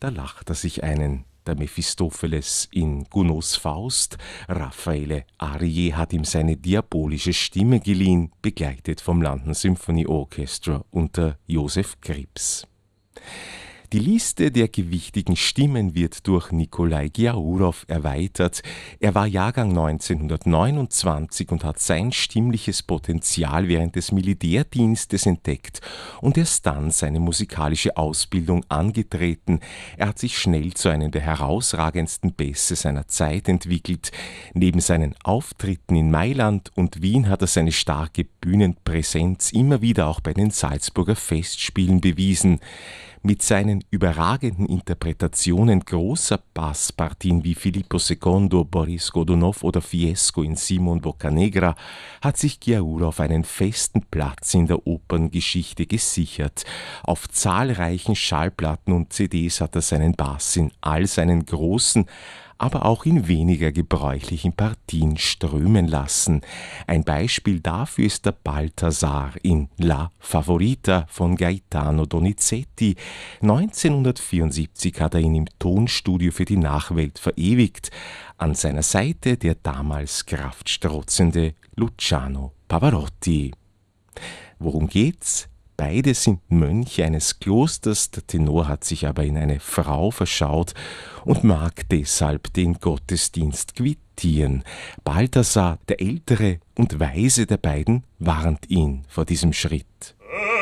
da lacht er sich einen. Der Mephistopheles in Gounods Faust, Raffaele Arie hat ihm seine diabolische Stimme geliehen, begleitet vom London Symphony Orchestra unter Joseph Krips. Die Liste der gewichtigen Stimmen wird durch Nikolai Giaourov erweitert. Er war Jahrgang 1929 und hat sein stimmliches Potenzial während des Militärdienstes entdeckt und erst dann seine musikalische Ausbildung angetreten. Er hat sich schnell zu einem der herausragendsten Bässe seiner Zeit entwickelt. Neben seinen Auftritten in Mailand und Wien hat er seine starke Bühnenpräsenz immer wieder auch bei den Salzburger Festspielen bewiesen. Mit seinen überragenden Interpretationen großer Basspartien wie Filippo II, Boris Godunov oder Fiesco in Simon Boccanegra hat sich Giaourov einen festen Platz in der Operngeschichte gesichert. Auf zahlreichen Schallplatten und CDs hat er seinen Bass in all seinen großen, aber auch in weniger gebräuchlichen Partien strömen lassen. Ein Beispiel dafür ist der Balthasar in La Favorita von Gaetano Donizetti. 1974 hat er ihn im Tonstudio für die Nachwelt verewigt. An seiner Seite der damals kraftstrotzende Luciano Pavarotti. Worum geht's? Beide sind Mönche eines Klosters, der Tenor hat sich aber in eine Frau verschaut und mag deshalb den Gottesdienst quittieren. Balthasar, der ältere und weise der beiden, warnt ihn vor diesem Schritt.